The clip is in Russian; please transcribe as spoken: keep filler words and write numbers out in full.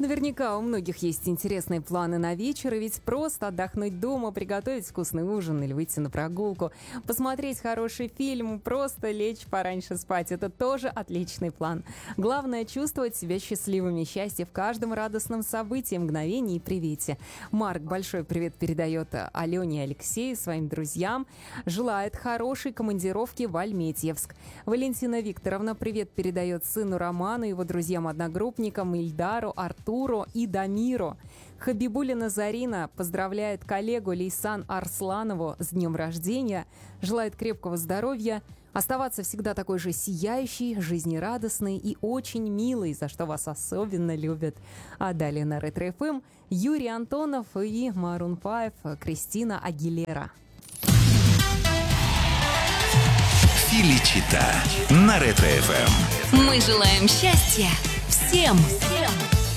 наверняка у многих есть интересные планы на вечер, и ведь просто отдохнуть дома, приготовить вкусный ужин или выйти на прогулку, посмотреть хороший фильм, просто лечь пораньше спать – это тоже отличный план. Главное – чувствовать себя счастливыми, счастье в каждом радостном событии, мгновении и привете. Марк большой привет передает Алене и Алексею, своим друзьям, желает хорошей командировки в Альметьевск. Валентина Викторовна привет передает сыну Роману, его друзьям-одногруппникам Ильдару, Артуру и Дамиру. Хабибулина Зарина поздравляет коллегу Лейсан Арсланову с днем рождения, желает крепкого здоровья, оставаться всегда такой же сияющей, жизнерадостной и очень милой, за что вас особенно любят. А далее на Ретро-эф эм Юрий Антонов и Maroon пять Кристина Агилера. Филичита на Ретро-эф эм. Мы желаем счастья всем! Всем!